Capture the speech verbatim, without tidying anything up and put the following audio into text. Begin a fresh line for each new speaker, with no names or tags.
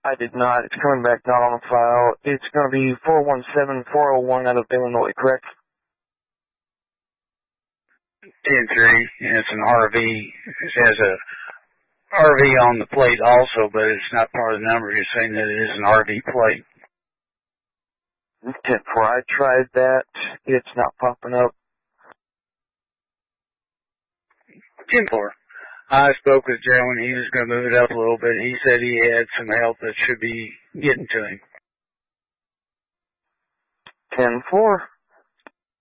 I did not. It's coming back not on the file. It's going to be four one seven four oh one out of Illinois, correct?
ten three, and it's an R V. It has a R V on the plate also, but it's not part of the number. You're saying that it is an R V plate.
ten four, I tried that. It's not popping up.
ten four. I spoke with Joe, and he was going to move it up a little bit. He said he had some help that should be getting to him.
ten four.